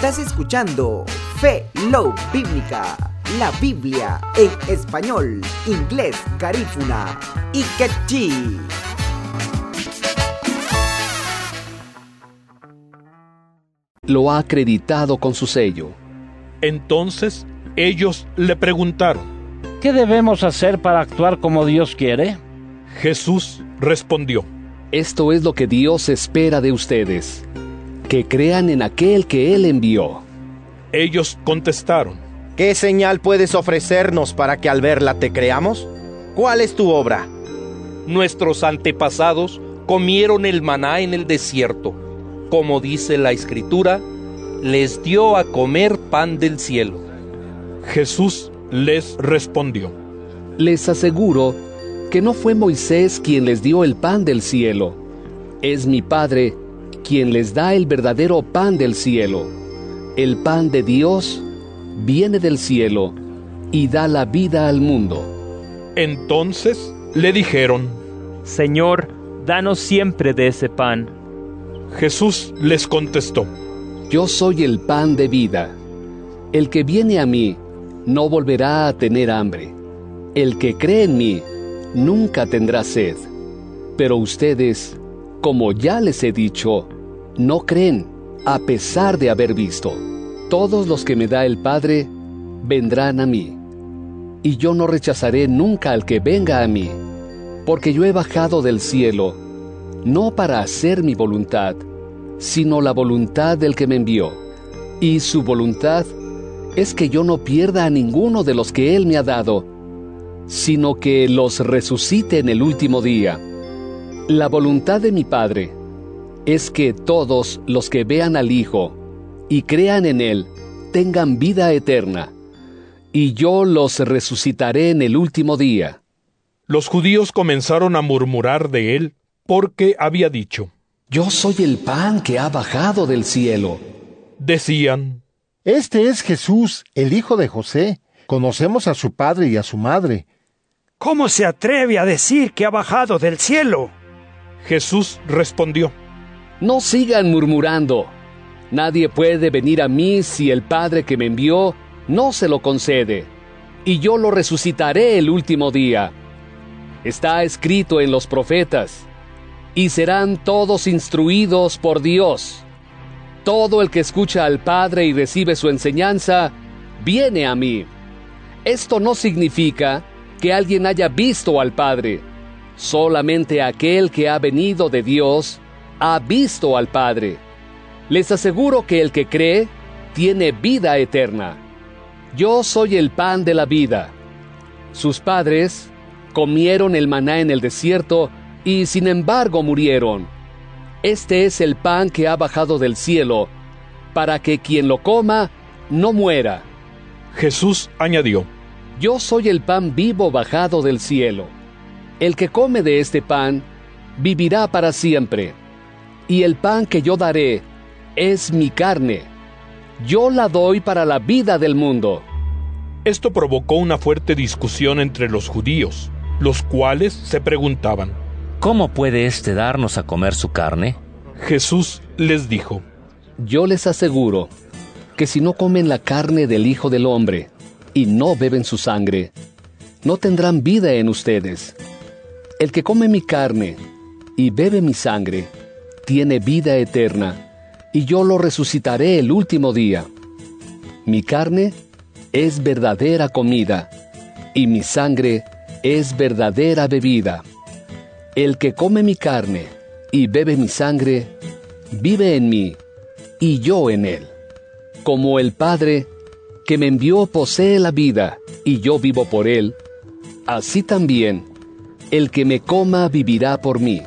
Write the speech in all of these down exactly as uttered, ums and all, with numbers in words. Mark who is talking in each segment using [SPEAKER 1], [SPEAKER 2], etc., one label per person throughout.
[SPEAKER 1] Estás escuchando Fe Love Bíblica, la Biblia en español, inglés, garífuna y quechí.
[SPEAKER 2] Lo ha acreditado con su sello.
[SPEAKER 3] Entonces ellos le preguntaron:
[SPEAKER 4] ¿qué debemos hacer para actuar como Dios quiere?
[SPEAKER 3] Jesús respondió:
[SPEAKER 2] Esto es lo que Dios espera de ustedes, que crean en aquel que Él envió.
[SPEAKER 3] Ellos contestaron:
[SPEAKER 5] ¿qué señal puedes ofrecernos para que al verla te creamos? ¿Cuál es tu obra?
[SPEAKER 6] Nuestros antepasados comieron el maná en el desierto. Como dice la Escritura, les dio a comer pan del cielo.
[SPEAKER 3] Jesús les respondió:
[SPEAKER 2] Les aseguro que no fue Moisés quien les dio el pan del cielo. Es mi Padre quien les da el verdadero pan del cielo. El pan de Dios viene del cielo y da la vida al mundo.
[SPEAKER 3] Entonces le dijeron:
[SPEAKER 7] Señor, danos siempre de ese pan.
[SPEAKER 3] Jesús les contestó:
[SPEAKER 2] Yo soy el pan de vida. El que viene a mí no volverá a tener hambre. El que cree en mí nunca tendrá sed. Pero ustedes, como ya les he dicho, no creen, a pesar de haber visto. Todos los que me da el Padre vendrán a mí, y yo no rechazaré nunca al que venga a mí, porque yo he bajado del cielo, no para hacer mi voluntad, sino la voluntad del que me envió. Y su voluntad es que yo no pierda a ninguno de los que Él me ha dado, sino que los resucite en el último día. La voluntad de mi Padre es que todos los que vean al Hijo y crean en Él tengan vida eterna, y yo los resucitaré en el último día.
[SPEAKER 3] Los judíos comenzaron a murmurar de él porque había dicho:
[SPEAKER 2] Yo soy el pan que ha bajado del cielo.
[SPEAKER 3] Decían:
[SPEAKER 8] Este es Jesús, el hijo de José. Conocemos a su padre y a su madre.
[SPEAKER 9] ¿Cómo se atreve a decir que ha bajado del cielo?
[SPEAKER 3] Jesús respondió:
[SPEAKER 2] No sigan murmurando. Nadie puede venir a mí si el Padre que me envió no se lo concede, y yo lo resucitaré el último día. Está escrito en los profetas: y serán todos instruidos por Dios. Todo el que escucha al Padre y recibe su enseñanza, viene a mí. Esto no significa que alguien haya visto al Padre. Solamente aquel que ha venido de Dios ha visto al Padre. Les aseguro que el que cree tiene vida eterna. Yo soy el pan de la vida. Sus padres comieron el maná en el desierto y sin embargo murieron. Este es el pan que ha bajado del cielo, para que quien lo coma no muera.
[SPEAKER 3] Jesús añadió:
[SPEAKER 2] Yo soy el pan vivo bajado del cielo. El que come de este pan vivirá para siempre. Y el pan que yo daré es mi carne. Yo la doy para la vida del mundo.
[SPEAKER 3] Esto provocó una fuerte discusión entre los judíos, los cuales se preguntaban:
[SPEAKER 10] ¿cómo puede éste darnos a comer su carne?
[SPEAKER 3] Jesús les dijo:
[SPEAKER 2] Yo les aseguro que si no comen la carne del Hijo del Hombre y no beben su sangre, no tendrán vida en ustedes. El que come mi carne y bebe mi sangre, tiene vida eterna, y yo lo resucitaré el último día. Mi carne es verdadera comida, y mi sangre es verdadera bebida. El que come mi carne y bebe mi sangre, vive en mí, y yo en él. Como el Padre que me envió posee la vida, y yo vivo por él, así también el que me coma vivirá por mí.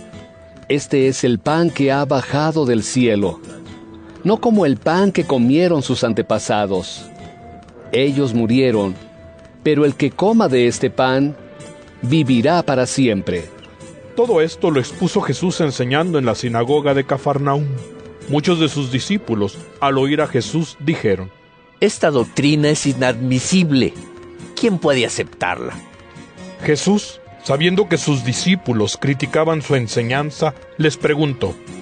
[SPEAKER 2] Este es el pan que ha bajado del cielo, no como el pan que comieron sus antepasados. Ellos murieron, pero el que coma de este pan vivirá para siempre.
[SPEAKER 3] Todo esto lo expuso Jesús enseñando en la sinagoga de Cafarnaúm. Muchos de sus discípulos, al oír a Jesús, dijeron:
[SPEAKER 11] Esta doctrina es inadmisible. ¿Quién puede aceptarla?
[SPEAKER 3] Jesús, sabiendo que sus discípulos criticaban su enseñanza, les preguntó: